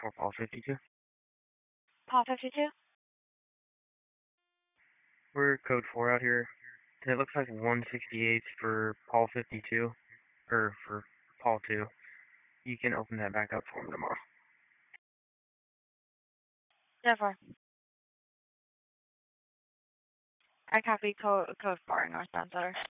for Paul 52. Paul 52? We're code 4 out here. And it looks like 168 for Paul 52, or for Paul 2. You can open that back up for him tomorrow. Therefore, I copy code 4 northbound center.